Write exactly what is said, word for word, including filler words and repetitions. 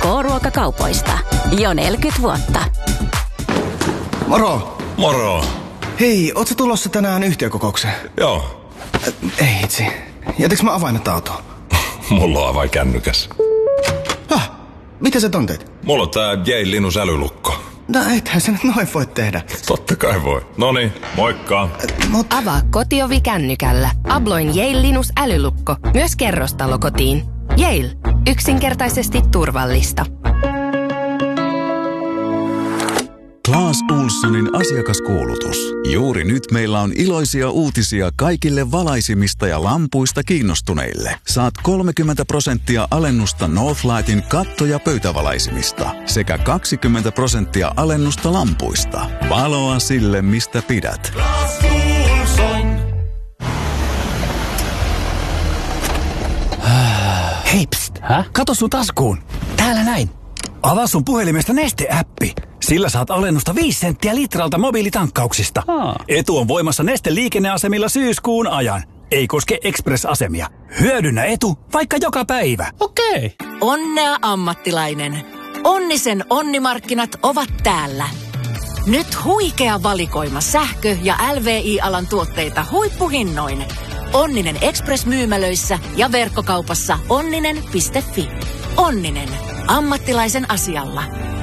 K-ruokakaupoista. Jo neljäkymmentä vuotta. Moro! Moro! Hei, ootko tulossa tänään yhtiökokoukseen? Joo. Äh, ei itse. Jätäks mä avaimet autoon? Mulla on avain kännykäs. Häh? Miten sä ton teit? Mulla on tää Yale Linus älylukko. No ethän sä nyt noin voi tehdä. Totta kai voi. Noniin, moikka. Äh, mut... Avaa kotiovi kännykällä. Abloin Yale Linus älylukko. Myös kerrostalokotiin. Yale. Yksinkertaisesti turvallista. Clas Ohlsonin asiakaskuulutus. Juuri nyt meillä on iloisia uutisia kaikille valaisimista ja lampuista kiinnostuneille. Saat kolmekymmentä prosenttia alennusta Northlightin katto- ja pöytävalaisimista sekä kaksikymmentä prosenttia alennusta lampuista. Valoa sille, mistä pidät. Clas Ohlson. Hei, pst. Häh? Kato sun taskuun. Täällä näin. Avaa sun puhelimesta Neste-äppi. Sillä saat alennusta viisi senttiä litralta mobiilitankkauksista. Aa. Etu on voimassa Neste liikenneasemilla syyskuun ajan. Ei koske Express-asemia. Hyödynnä etu vaikka joka päivä. Okei. Onnea ammattilainen. Onnisen onnimarkkinat ovat täällä. Nyt huikea valikoima sähkö- ja L V I-alan tuotteita huippuhinnoin. Onninen Express-myymälöissä ja verkkokaupassa onninen piste fi. Onninen. Ammattilaisen asialla.